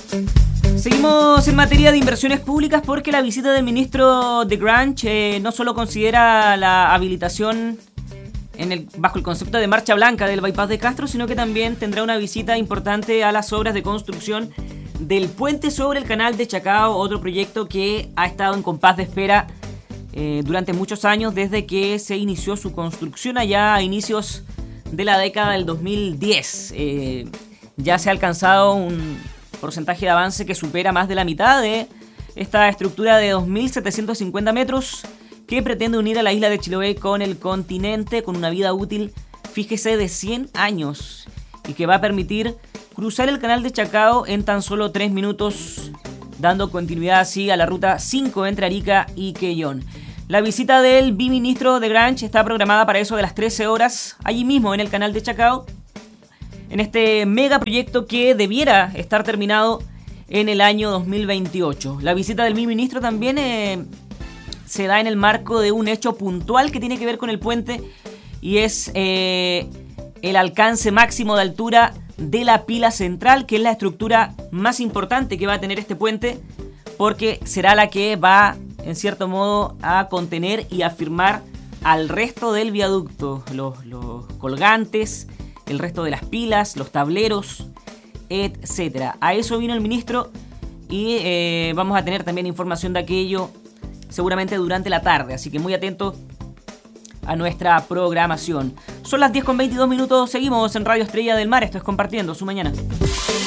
Seguimos en materia de inversiones públicas porque la visita del ministro de Grange no solo considera la habilitación bajo el concepto de marcha blanca del bypass de Castro, sino que también tendrá una visita importante a las obras de construcción del puente sobre el canal de Chacao, otro proyecto que ha estado en compás de espera durante muchos años desde que se inició su construcción allá a inicios de la década del 2010. Ya se ha alcanzado un porcentaje de avance que supera más de la mitad de esta estructura de 2.750 metros que pretende unir a la isla de Chiloé con el continente con una vida útil, fíjese, de 100 años y que va a permitir cruzar el canal de Chacao en tan solo 3 minutos, dando continuidad así a la ruta 5 entre Arica y Quellón. La visita del viceministro de Grange está programada para eso de las 13 horas, allí mismo en el canal de Chacao, en este megaproyecto que debiera estar terminado en el año 2028. La visita del viceministro también se da en el marco de un hecho puntual que tiene que ver con el puente y es el alcance máximo de altura de la pila central, que es la estructura más importante que va a tener este puente, porque será la que va, en cierto modo, a contener y afirmar al resto del viaducto, los colgantes, el resto de las pilas, los tableros, etcétera. A eso vino el ministro y vamos a tener también información de aquello seguramente durante la tarde, así que muy atentos a nuestra programación. Son las 10:22 minutos, seguimos en Radio Estrella del Mar, esto es Compartiendo su Mañana.